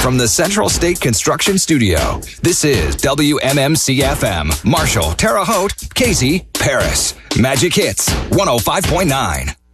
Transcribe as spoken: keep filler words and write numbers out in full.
from the Central State Construction Studio. This is W M M C F M. Marshall, Terre Haute, Casey, Paris. Magic Hits one oh five point nine.